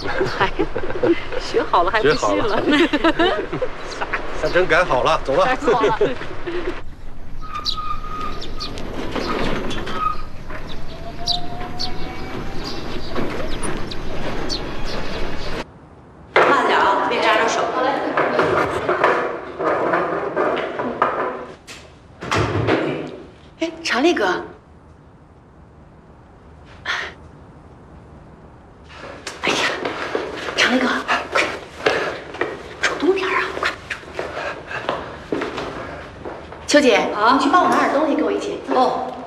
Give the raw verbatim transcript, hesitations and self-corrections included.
哎，学好了还不信了？ 三针改好了，走了。 改好了。 慢点啊，别扎着手。好嘞。 哎，长力哥。 长力哥，快，主动点啊！快，秋姐，啊，你去帮我拿点东西，跟我一起。 哦。